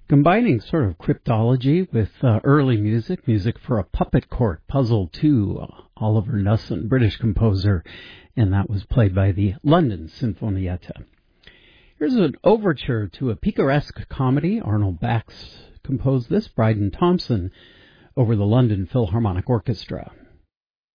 Combining sort of cryptology with early music for a puppet court, Puzzle 2, Oliver Nussin, British composer, and that was played by the London Sinfonietta. Here's an overture to a picaresque comedy. Arnold Bax composed this, Bryden Thompson, over the London Philharmonic Orchestra.